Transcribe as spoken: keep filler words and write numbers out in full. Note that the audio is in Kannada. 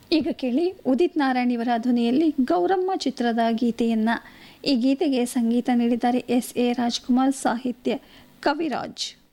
ಈಗ ಕೇಳಿ ಉದಿತ್ ನಾರಾಯಣ್ ಇವರ ಧ್ವನಿಯಲ್ಲಿ ಗೌರಮ್ಮ ಚಿತ್ರದ ಗೀತೆಯನ್ನು. ಈ ಗೀತೆಗೆ ಸಂಗೀತ ನೀಡಿದ್ದಾರೆ ಎಸ್ ಎ ರಾಜ್ಕುಮಾರ್, ಸಾಹಿತ್ಯ ಕವಿರಾಜ್.